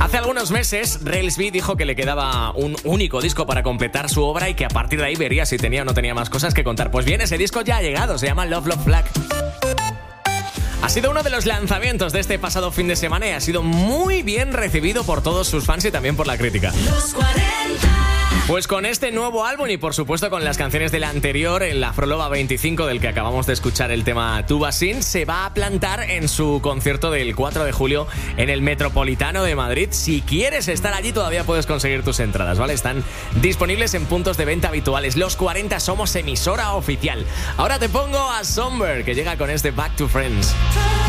Hace algunos meses, Rels B dijo que le quedaba un único disco para completar su obra y que a partir de ahí vería si tenía o no tenía más cosas que contar. Pues bien, ese disco ya ha llegado, se llama Love Love Flag. Ha sido uno de los lanzamientos de este pasado fin de semana y ha sido muy bien recibido por todos sus fans y también por la crítica. Los 40. Pues con este nuevo álbum y por supuesto con las canciones del anterior, el Afroloba 25 del que acabamos de escuchar el tema Tuba Sin, se va a plantar en su concierto del 4 de julio en el Metropolitano de Madrid. Si quieres estar allí todavía puedes conseguir tus entradas, ¿vale? Están disponibles en puntos de venta habituales. Los 40 somos emisora oficial. Ahora te pongo a Somber, que llega con este Back to Friends.